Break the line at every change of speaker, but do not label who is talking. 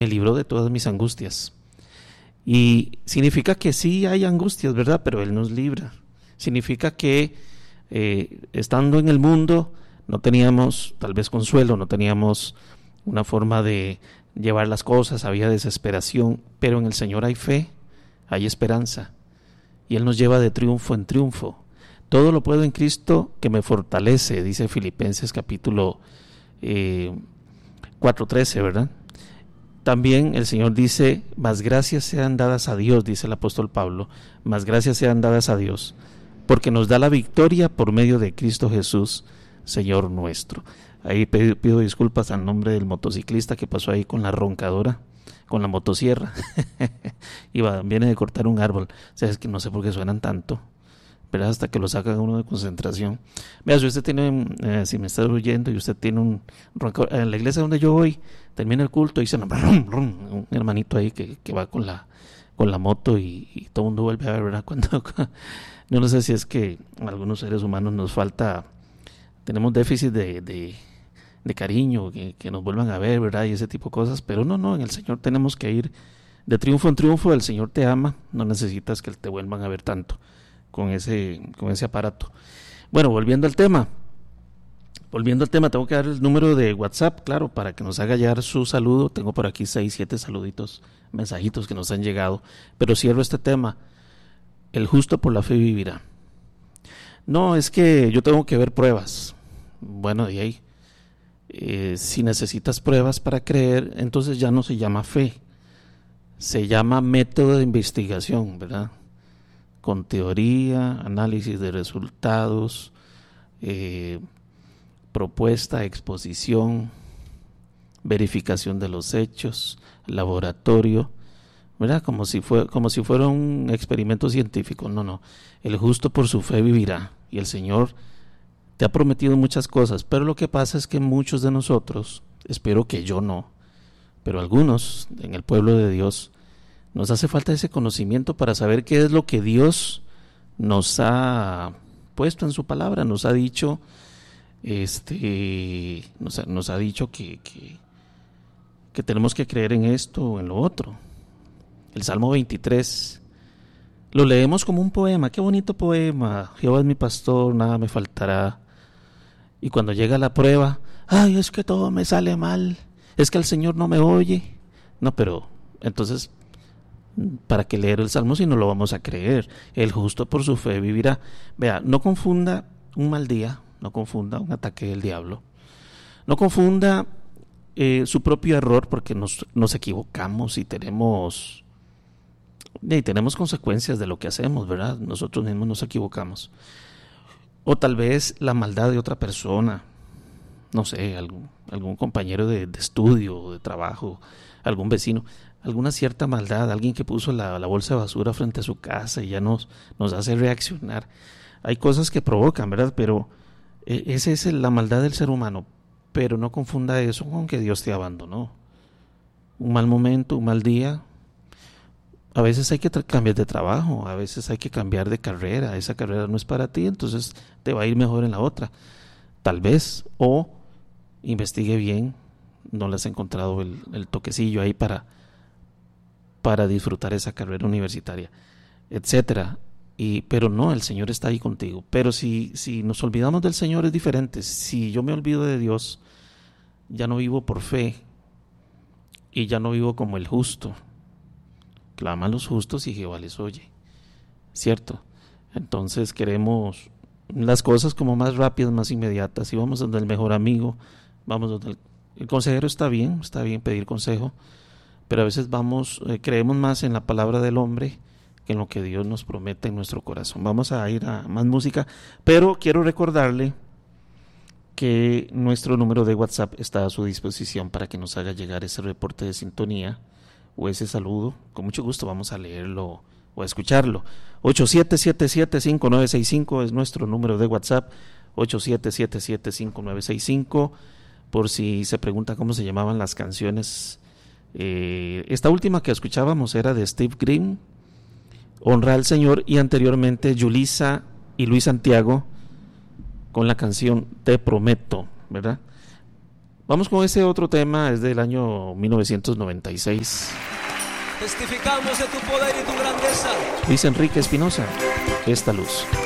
me libró de todas mis angustias. Y significa que sí hay angustias, ¿verdad? Pero Él nos libra. Significa que estando en el mundo no teníamos tal vez consuelo, no teníamos una forma de llevar las cosas, había desesperación, pero en el Señor hay fe, hay esperanza, y Él nos lleva de triunfo en triunfo. Todo lo puedo en Cristo que me fortalece, dice Filipenses capítulo 4:13, ¿verdad? También el Señor dice, más gracias sean dadas a Dios, dice el apóstol Pablo, más gracias sean dadas a Dios, porque nos da la victoria por medio de Cristo Jesús, Señor nuestro. Ahí pido disculpas al nombre del motociclista que pasó ahí con la roncadora, con la motosierra. Viene de cortar un árbol. O sea, es que no sé por qué suenan tanto, pero hasta que lo sacan uno de concentración. Vea, si usted tiene, si me está oyendo y usted tiene un roncador, en la iglesia donde yo voy, termina el culto y dice un hermanito ahí que va con la moto y todo el mundo vuelve a ver, ¿verdad? Yo no sé si es que a algunos seres humanos nos falta, tenemos déficit de cariño, que nos vuelvan a ver, ¿verdad? Y ese tipo de cosas, pero no, en el Señor tenemos que ir de triunfo en triunfo. El Señor te ama, no necesitas que te vuelvan a ver tanto con ese aparato. Bueno, volviendo al tema, tengo que dar el número de WhatsApp, claro, para que nos haga llegar su saludo. Tengo por aquí 6-7 saluditos, mensajitos que nos han llegado, pero cierro este tema. El justo por la fe vivirá. No, es que yo tengo que ver pruebas. Bueno, de ahí, si necesitas pruebas para creer, entonces ya no se llama fe, se llama método de investigación, ¿verdad? Con teoría, análisis de resultados, propuesta, exposición, verificación de los hechos, laboratorio, ¿verdad? Como si fuera un experimento científico. No, el justo por su fe vivirá, y el Señor te ha prometido muchas cosas, pero lo que pasa es que muchos de nosotros, espero que yo no, pero algunos en el pueblo de Dios, nos hace falta ese conocimiento para saber qué es lo que Dios nos ha puesto en su palabra. Nos ha dicho nos ha dicho que tenemos que creer en esto o en lo otro. El Salmo 23 lo leemos como un poema. Qué bonito poema. Jehová es mi pastor, nada me faltará. Y cuando llega la prueba, ay, es que todo me sale mal, es que el Señor no me oye. No, pero entonces, ¿para qué leer el Salmo si no lo vamos a creer? El justo por su fe vivirá. Vea, no confunda un mal día, no confunda un ataque del diablo, no confunda su propio error, porque nos equivocamos y tenemos consecuencias de lo que hacemos, ¿verdad? Nosotros mismos nos equivocamos. O tal vez la maldad de otra persona, no sé, algún compañero de estudio, de trabajo, algún vecino, alguna cierta maldad, alguien que puso la bolsa de basura frente a su casa y ya nos hace reaccionar. Hay cosas que provocan, ¿verdad? Pero esa es la maldad del ser humano. Pero no confunda eso con que Dios te abandonó. Un mal momento, un mal día. A veces hay que cambiar de trabajo, a veces hay que cambiar de carrera. Esa carrera no es para ti, entonces te va a ir mejor en la otra. Tal vez, o investigue bien, no le has encontrado el toquecillo ahí para disfrutar esa carrera universitaria, etcétera. Pero no, el Señor está ahí contigo. Pero si nos olvidamos del Señor es diferente. Si yo me olvido de Dios, ya no vivo por fe y ya no vivo como el justo. Clama a los justos y Jehová les oye, ¿cierto? Entonces queremos las cosas como más rápidas, más inmediatas, y vamos donde el mejor amigo, vamos donde el consejero. Está bien pedir consejo, pero a veces creemos más en la palabra del hombre que en lo que Dios nos promete en nuestro corazón. Vamos a ir a más música, pero quiero recordarle que nuestro número de WhatsApp está a su disposición para que nos haga llegar ese reporte de sintonía o ese saludo. Con mucho gusto vamos a leerlo o a escucharlo. 8777-5965 es nuestro número de WhatsApp, 8777-5965, por si se pregunta cómo se llamaban las canciones. Esta última que escuchábamos era de Steve Green, Honra al Señor, y anteriormente Yulisa y Luis Santiago con la canción Te Prometo, ¿verdad? Vamos con ese otro tema, es del año 1996.
Testificamos de tu poder y tu grandeza.
Luis Enrique Espinosa, Esta luz.